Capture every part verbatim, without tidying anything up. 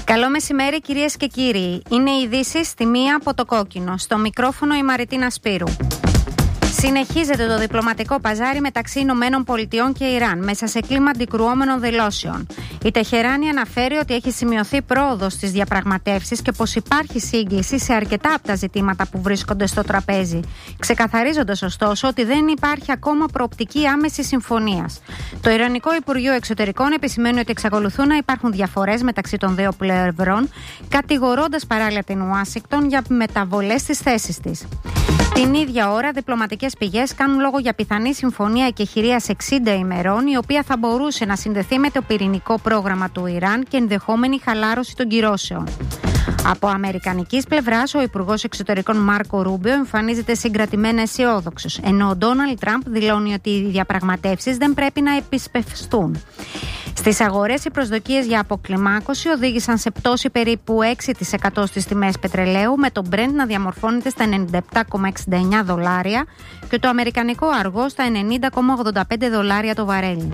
Καλό μεσημέρι κυρίες και κύριοι. Είναι οι ειδήσεις στη μία από το κόκκινο. Στο μικρόφωνο η Μαριτίνα Σπύρου. Συνεχίζεται το διπλωματικό παζάρι μεταξύ Ηνωμένων Πολιτειών και Ιράν μέσα σε κλίμα αντικρουόμενων δηλώσεων. Η Τεχεράνη αναφέρει ότι έχει σημειωθεί πρόοδος στις διαπραγματεύσεις και πως υπάρχει σύγκληση σε αρκετά από τα ζητήματα που βρίσκονται στο τραπέζι, ξεκαθαρίζοντας ωστόσο ότι δεν υπάρχει ακόμα προοπτική άμεση συμφωνίας. Το Ιρανικό Υπουργείο Εξωτερικών επισημαίνει ότι εξακολουθούν να υπάρχουν διαφορές μεταξύ των δύο πλευρών, κατηγορώντας παράλληλα την Ουάσιγκτον για μεταβολές στις θέσεις της. Την ίδια ώρα, διπλωματικές πηγές κάνουν λόγο για πιθανή συμφωνία εκεχηρίας εξήντα ημερών, η οποία θα μπορούσε να συνδεθεί με το πυρηνικό πρόγραμμα του Ιράν και ενδεχόμενη χαλάρωση των κυρώσεων. Από αμερικανικής πλευράς, ο Υπουργός Εξωτερικών Μάρκο Ρούμπιο εμφανίζεται συγκρατημένα αισιόδοξος, ενώ ο Ντόναλντ Τραμπ δηλώνει ότι οι διαπραγματεύσεις δεν πρέπει να επισπευστούν. Στις αγορές, οι προσδοκίες για αποκλιμάκωση οδήγησαν σε πτώση περίπου έξι τοις εκατό στις τιμές πετρελαίου, με το Brent να διαμορφώνεται στα ενενήντα επτά κόμμα εξήντα εννιά δολάρια και το αμερικανικό αργό στα ενενήντα κόμμα ογδόντα πέντε δολάρια το βαρέλι.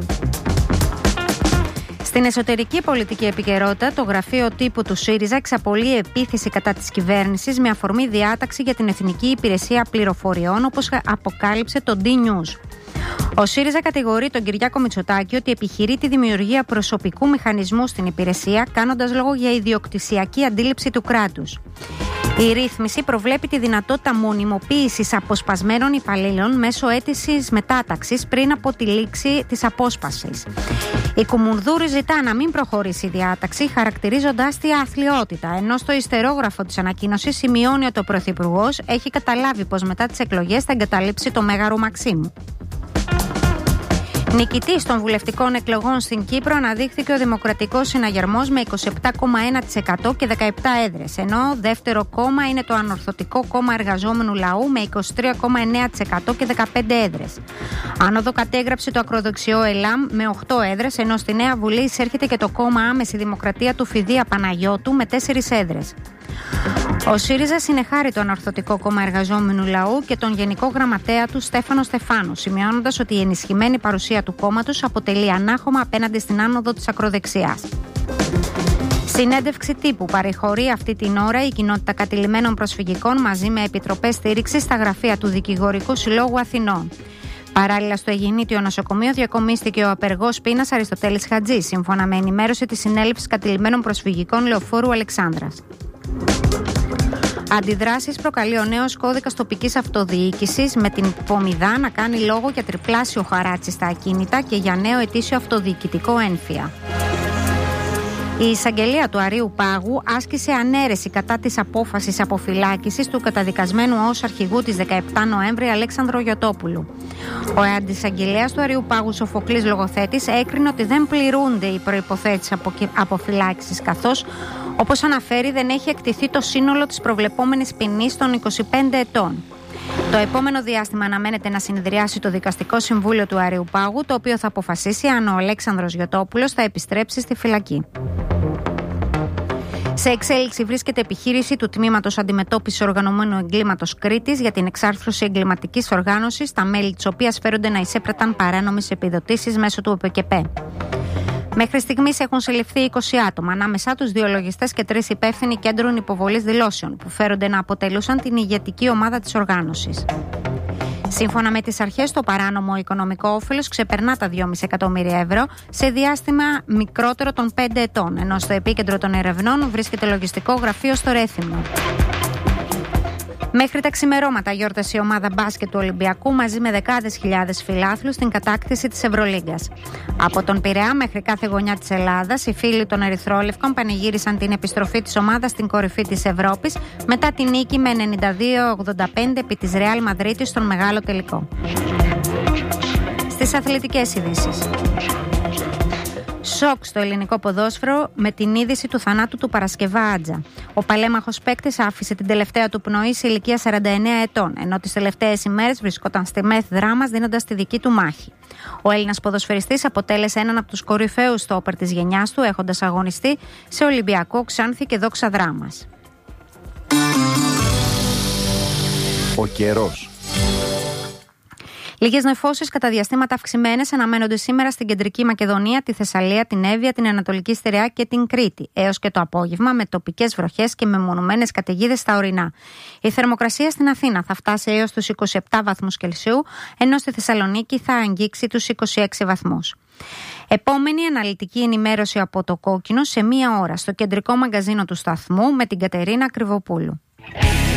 Στην εσωτερική πολιτική επικαιρότητα, το γραφείο τύπου του ΣΥΡΙΖΑ εξαπολύει επίθεση κατά της κυβέρνησης με αφορμή διάταξη για την Εθνική Υπηρεσία Πληροφοριών, όπως αποκάλυψε το D-News. Ο ΣΥΡΙΖΑ κατηγορεί τον Κυριάκο Μητσοτάκη ότι επιχειρεί τη δημιουργία προσωπικού μηχανισμού στην υπηρεσία, κάνοντας λόγο για ιδιοκτησιακή αντίληψη του κράτους. Η ρύθμιση προβλέπει τη δυνατότητα μονιμοποίησης αποσπασμένων υπαλλήλων μέσω αίτησης μετάταξης πριν από τη λήξη της απόσπασης. Η Κουμουνδούρη ζητά να μην προχωρήσει η διάταξη, χαρακτηρίζοντας τη αθλιότητα, ενώ στο ιστερόγραφο της ανακοίνωσης σημειώνει ότι ο Πρωθυπουργός έχει καταλάβει πως μετά τις εκλογές θα εγκαταλείψει το Μέγαρο Μαξίμου. Νικητής των βουλευτικών εκλογών στην Κύπρο αναδείχθηκε ο Δημοκρατικός Συναγερμός με είκοσι επτά κόμμα ένα τοις εκατό και δεκαεπτά έδρες, ενώ δεύτερο κόμμα είναι το Ανορθωτικό Κόμμα Εργαζόμενου Λαού με είκοσι τρία κόμμα εννέα τοις εκατό και δεκαπέντε έδρες. Άνοδο κατέγραψε το ακροδεξιό ΕΛΑΜ με οκτώ έδρες, ενώ στη Νέα Βουλή εισέρχεται και το κόμμα Άμεση Δημοκρατία του Φιδία Παναγιώτου με τέσσερις έδρες. Ο ΣΥΡΙΖΑ συνεχάρει το Ανορθωτικό Κόμμα Εργαζόμενου Λαού και τον Γενικό Γραμματέα του Στέφανο Στεφάνου, σημειώνοντας ότι η ενισχυμένη παρουσία του κόμματος αποτελεί ανάχωμα απέναντι στην άνοδο της ακροδεξιάς. Συνέντευξη τύπου παρεχωρεί αυτή την ώρα η Κοινότητα Κατηλημμένων Προσφυγικών μαζί με επιτροπές στήριξης στα γραφεία του Δικηγορικού Συλλόγου Αθηνών. Παράλληλα, στο Αιγινήτιο Νοσοκομείο διακομίστηκε ο απεργός πείνας Αριστοτέλης Χατζής, σύμφωνα με ενημέρωση της Συνέλευσης Κατηλημμένων Προσφυγικών Λεωφόρου Αλεξάνδρας. Αντιδράσεις προκαλεί ο νέος κώδικας τοπικής αυτοδιοίκησης, με την Πομιδά να κάνει λόγο για τριπλάσιο χαράτσι στα ακίνητα και για νέο ετήσιο αυτοδιοικητικό ένφια. Η εισαγγελία του Αρείου Πάγου άσκησε ανέρεση κατά της απόφασης αποφυλάκησης του καταδικασμένου ως αρχηγού της δεκαεπτά Νοέμβρη Αλέξανδρο Γιωτόπουλου. Ο αντισαγγελέας του Αρείου Πάγου Σοφοκλής Λογοθέτης έκρινε ότι δεν πληρούνται οι προϋποθέσεις αποφυλάκησης, καθώς, όπως αναφέρει, δεν έχει εκτιθεί το σύνολο της προβλεπόμενης ποινής των είκοσι πέντε ετών. Το επόμενο διάστημα αναμένεται να συνεδριάσει το Δικαστικό Συμβούλιο του Αρείου Πάγου, το οποίο θα αποφασίσει αν ο Αλέξανδρος Γιωτόπουλος θα επιστρέψει στη φυλακή. Σε εξέλιξη βρίσκεται επιχείρηση του Τμήματος Αντιμετώπισης Οργανωμένου Εγκλήματος Κρήτης για την εξάρθρωση εγκληματικής οργάνωσης, τα μέλη της οποίας φέρονται να εισέπραταν παράνομες επιδοτήσεις μέσω του ΟΠΕΚΕΠΕ. Μέχρι στιγμής έχουν συλληφθεί είκοσι άτομα, ανάμεσά τους δύο λογιστές και τρεις υπεύθυνοι κέντρων υποβολής δηλώσεων, που φέρονται να αποτελούσαν την ηγετική ομάδα της οργάνωσης. Σύμφωνα με τις αρχές, το παράνομο οικονομικό όφελος ξεπερνά τα δυόμισι εκατομμύρια ευρώ σε διάστημα μικρότερο των πέντε ετών, ενώ στο επίκεντρο των ερευνών βρίσκεται λογιστικό γραφείο στο Ρέθυμνο. Μέχρι τα ξημερώματα γιόρτασε η ομάδα μπάσκετ του Ολυμπιακού μαζί με δεκάδες χιλιάδες φιλάθλους στην κατάκτηση της Ευρωλίγκας. Από τον Πειραιά μέχρι κάθε γωνιά της Ελλάδας, οι φίλοι των Ερυθρόλευκων πανηγύρισαν την επιστροφή της ομάδας στην κορυφή της Ευρώπης μετά την νίκη με ενενήντα δύο ογδόντα πέντε επί της Ρεάλ Μαδρίτης στον μεγάλο τελικό. Στις αθλητικές ειδήσεις. Σοκ στο ελληνικό ποδόσφαιρο με την είδηση του θανάτου του Παρασκευά Άτζα. Ο παλέμαχος παίκτης άφησε την τελευταία του πνοή σε ηλικία σαράντα εννέα ετών, ενώ τις τελευταίες ημέρες βρισκόταν στη μεθ δράμας δίνοντας τη δική του μάχη. Ο Έλληνας ποδοσφαιριστής αποτέλεσε έναν από τους κορυφαίους στόπερ της γενιάς του, έχοντας αγωνιστεί σε Ολυμπιακό, Ξάνθη και Δόξα Δράμας. Ο καιρός. Λίγες νεφώσεις κατά διαστήματα αυξημένες αναμένονται σήμερα στην κεντρική Μακεδονία, τη Θεσσαλία, την Εύβοια, την Ανατολική Στερεά και την Κρήτη, έως και το απόγευμα με τοπικές βροχές και μεμονωμένες καταιγίδες στα ορεινά. Η θερμοκρασία στην Αθήνα θα φτάσει έως τους είκοσι επτά βαθμούς Κελσίου, ενώ στη Θεσσαλονίκη θα αγγίξει τους είκοσι έξι βαθμούς. Επόμενη αναλυτική ενημέρωση από το Κόκκινο σε μία ώρα στο κεντρικό μαγκαζίνο του σταθμού με την Κατερίνα Κρυβοπούλου.